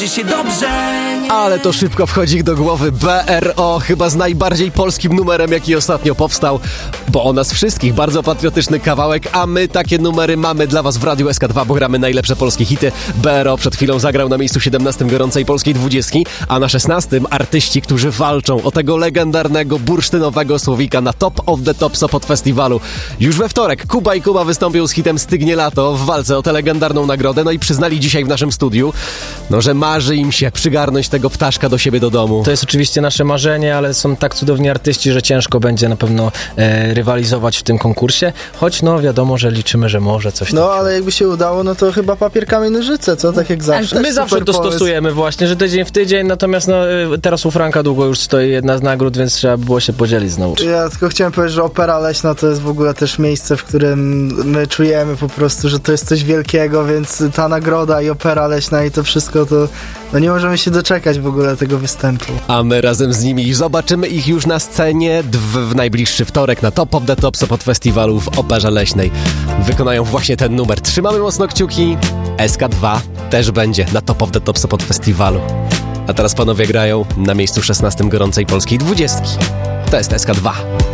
się dobrze. Ale to szybko wchodzi do głowy. BRO, chyba z najbardziej polskim numerem, jaki ostatnio powstał, bo o nas wszystkich bardzo patriotyczny kawałek, a my takie numery mamy dla was w Radiu SK2, bo gramy najlepsze polskie hity. BRO przed chwilą zagrał na miejscu 17 gorącej polskiej 20, a na 16 artyści, którzy walczą o tego legendarnego bursztynowego słowika na Top of the Top Sopot Festiwalu. Już we wtorek Kuba i Kuba wystąpią z hitem Stygnie lato w walce o tę legendarną nagrodę, no i przyznali dzisiaj w naszym studiu, że marzy im się przygarnąć tego ptaszka do siebie do domu. To jest oczywiście nasze marzenie, ale są tak cudowni artyści, że ciężko będzie na pewno rywalizować w tym konkursie, choć wiadomo, że liczymy, że może coś takiego. Ale jakby się udało, to chyba papier, kamień, nożyce, co? Tak jak zawsze. My zawsze to stosujemy właśnie, że tydzień w tydzień, natomiast teraz u Franka długo już stoi jedna z nagród, więc trzeba było się podzielić znowu. Ja tylko chciałem powiedzieć, że Opera Leśna to jest w ogóle też miejsce, w którym my czujemy po prostu, że to jest coś wielkiego, więc ta nagroda i Opera Leśna i to wszystko, to nie możemy się doczekać w ogóle tego występu. A my razem z nimi zobaczymy ich już na scenie w najbliższy wtorek na Top of the Top Sopot Festiwalu w Operze Leśnej. Wykonają właśnie ten numer. Trzymamy mocno kciuki. SK2 też będzie na Top of the Top Sopot Festiwalu. A teraz panowie grają na miejscu 16 gorącej polskiej 20. To jest SK2.